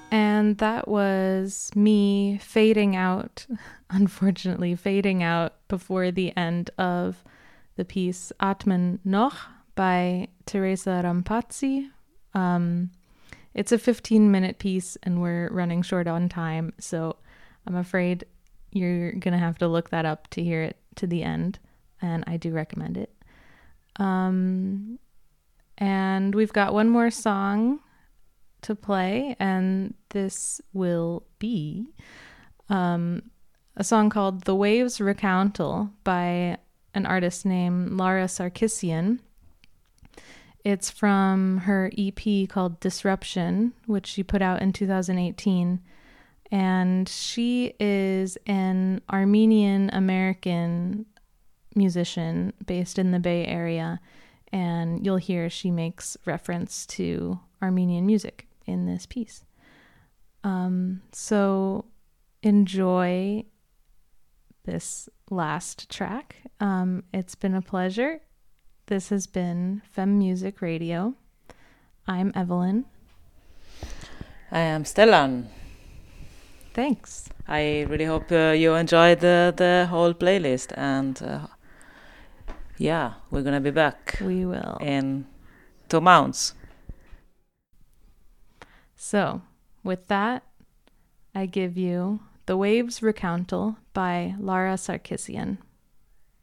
And that was me fading out, unfortunately, fading out before the end of the piece Atmen noch by Teresa Rampazzi. It's a 15-minute piece and we're running short on time, so I'm afraid you're going to have to look that up to hear it to the end, and I do recommend it. And we've got one more song to play, and this will be a song called The Waves Recountal by an artist named Lara Sarkissian. It's from her EP called Disruption, which she put out in 2018. And she is an Armenian-American musician based in the Bay Area. And you'll hear she makes reference to Armenian music in this piece. So enjoy this last track. It's been a pleasure. This has been Fem Music Radio. I'm Evelyn. I am Stellan. Thanks. I really hope you enjoyed the whole playlist, and yeah, we're gonna be back. We will. In 2 months. So, with that, I give you The Waves Recountal by Lara Sarkissian.